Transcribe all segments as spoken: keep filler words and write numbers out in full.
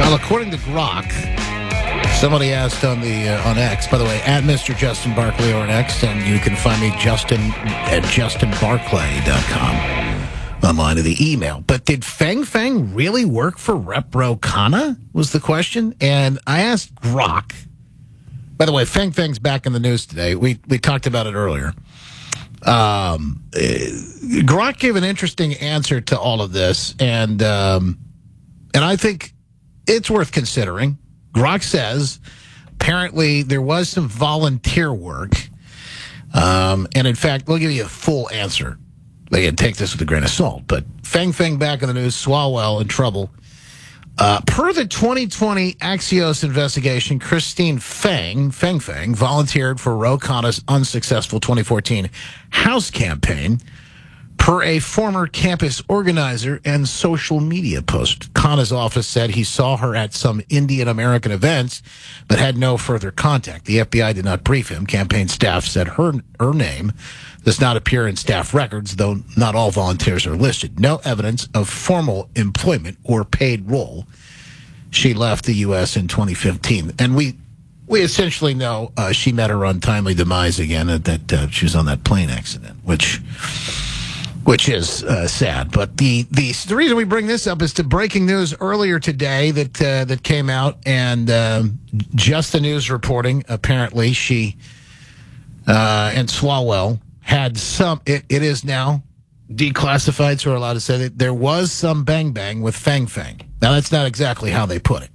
Well, according to Grok, somebody asked on the uh, on X, by the way, at Mister Justin Barclay on X, and you can find me Justin at justin barclay dot com online to the email. But did Feng Feng really work for Rep Ro Khanna, was the question. And I asked Grok. By the way, Feng Feng's back in the news today. We we talked about it earlier. Um, uh, Grok gave an interesting answer to all of this, and um, and I think it's worth considering. Grok says apparently there was some volunteer work, um, and in fact, we'll give you a full answer. Again, take this with a grain of salt, but Feng Feng back in the news, Swalwell in trouble. Uh, per the twenty twenty Axios investigation, Christine Feng, Feng Feng, volunteered for Ro Khanna's unsuccessful twenty fourteen House campaign per a former campus organizer and social media post. Khanna's office said he saw her at some Indian American events, but had no further contact. The F B I did not brief him. Campaign staff said her, her name does not appear in staff records, though not all volunteers are listed. No evidence of formal employment or paid role. She left the U S in twenty fifteen. And we we essentially know uh, she met her untimely demise again, and that uh, she was on that plane accident, which which is uh, sad. But the, the the reason we bring this up is to breaking news earlier today that, uh, that came out, and um, Just the News reporting, apparently she uh, and Swalwell had some, it, it is now declassified, so we're allowed to say that there was some bang bang with Feng Feng. Now, that's not exactly how they put it.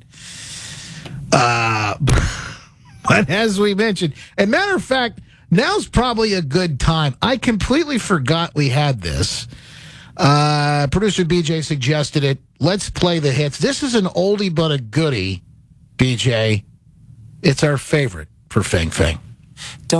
Uh, but as we mentioned, as a matter of fact, now's probably a good time. I completely forgot we had this. Uh, producer B J suggested it. Let's play the hits. This is an oldie but a goodie, B J. It's our favorite for Feng Feng. Don't